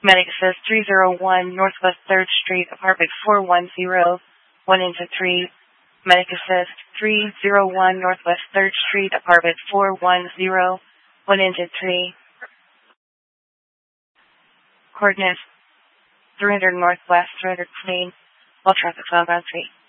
Medic Assist 301 Northwest 3rd Street, apartment 410, 1 into 3. Medic Assist 301 Northwest 3rd Street, apartment 410, 1 into 3. Coordinates 300 Northwest, 300 Plain, all traffic found on 3.